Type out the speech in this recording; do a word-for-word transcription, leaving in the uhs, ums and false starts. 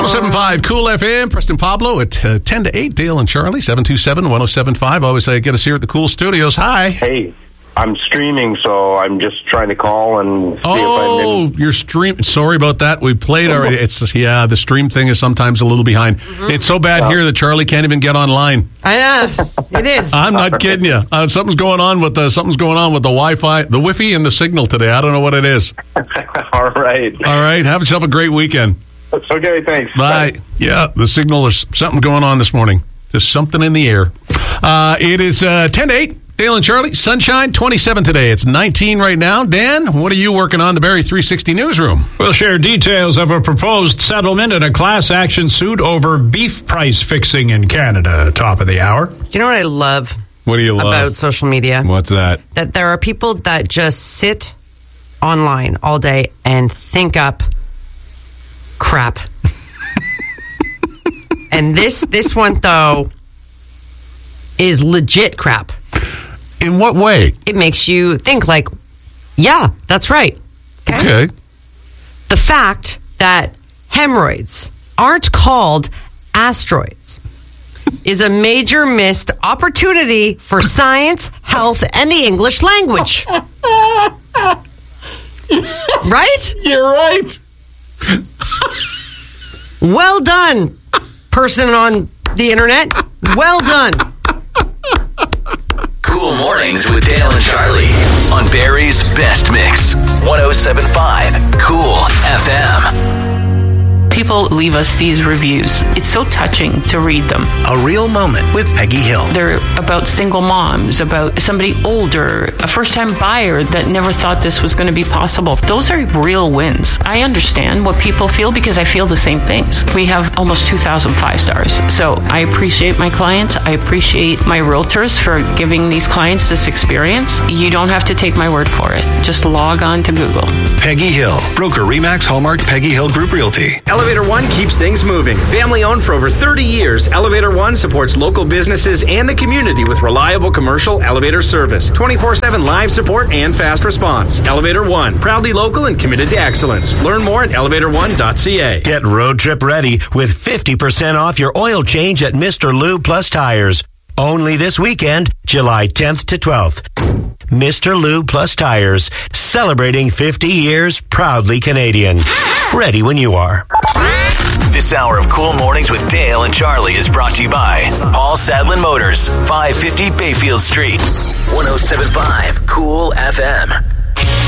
oh seven point five Cool F M, Preston Pablo at uh, ten to eight, Dale and Charlie, seven two seven, one oh seven five. Always uh, get us here at the Cool Studios. Hi. Hey, I'm streaming, so I'm just trying to call and see oh, if I'm in. you're streaming. Sorry about that. We played already. It's Yeah, the stream thing is sometimes a little behind. Mm-hmm. It's so bad yeah. here that Charlie can't even get online. I know. It is. I'm not kidding you. Uh, something's going on with the something's going on with the Wi-Fi, the Wi-Fi and the signal today. I don't know what it is. All right. All right. Have yourself a great weekend. That's okay. Thanks. Bye. Bye. Yeah, the signal is something going on this morning. There's something in the air. Uh, it is uh, ten to eight. Dale and Charlie, sunshine, twenty-seven today. It's nineteen right now. Dan, what are you working on in the Barrie three sixty newsroom? We'll share details of a proposed settlement in a class action suit over beef price fixing in Canada. Top of the hour. You know what I love? What do you love about social media? What's that? That there are people that just sit online all day and think up crap. And this this one, though, is legit crap. In what way? It makes you think like, yeah, that's right. Okay. okay. The fact that hemorrhoids aren't called asteroids is a major missed opportunity for science, health, and the English language. Right? You're right. Well done, person on the internet. Well done. Cool Mornings with Dale and Charlie on Barrie's Best Mix. one oh seven point five Cool F M. People leave us these reviews. It's so touching to read them. A real moment with Peggy Hill. They're about single moms, about somebody older, a first-time buyer that never thought this was going to be possible. Those are real wins. I understand what people feel because I feel the same things. We have almost two thousand five stars. So I appreciate my clients. I appreciate my realtors for giving these clients this experience. You don't have to take my word for it. Just log on to Google. Peggy Hill, broker Remax Hallmark Peggy Hill Group Realty. Elevator One keeps things moving. Family owned for over thirty years, Elevator One supports local businesses and the community with reliable commercial elevator service, twenty-four seven live support and fast response. Elevator One, proudly local and committed to excellence. Learn more at elevator one dot c a. Get road trip ready with fifty percent off your oil change at Mister Lube Plus Tires. Only this weekend, July tenth to twelfth. Mister Lube Plus Tires, celebrating fifty years, proudly Canadian. Ready when you are. This hour of Cool Mornings with Dale and Charlie is brought to you by Paul Sadlin Motors, five fifty Bayfield Street. one oh seven point five Cool F M.